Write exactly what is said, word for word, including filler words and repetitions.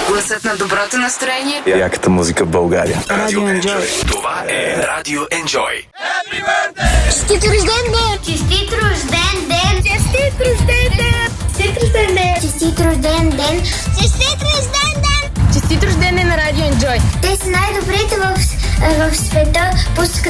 Гласът на доброто настроение. Яката музика в България. Радио Enjoy. Това е Радио Enjoy. Честит рожден ден! Честит рожден ден! Честит рожден ден! Честит рожден ден! Честит рожден ден! Честит рожден ден! Честит рожден ден на Радио Enjoy. Те са най-добрите в, в света. Пускат